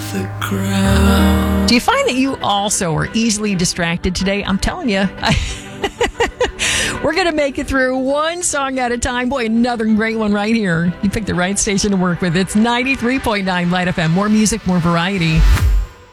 the ground. Do you find that you also are easily distracted today? I'm telling you. We're going to make it through one song at a time. Boy, another great one right here. You picked the right station to work with. It's 93.9 Light FM. More music, more variety.